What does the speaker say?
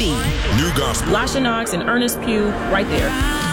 New Gospel. Lasha Knox and Ernest Pugh right there.